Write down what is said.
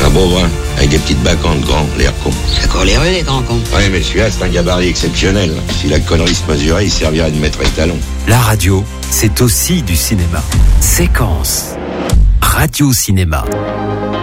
beau brun, avec des petites bacantes grands, l'air con. Ça court les rues, les grands cons. Ouais, mais celui-là, c'est un gabarit exceptionnel. Si la connerie se mesurait, il servirait de maître étalon. La radio, c'est aussi du cinéma. Séquence. Radio-cinéma.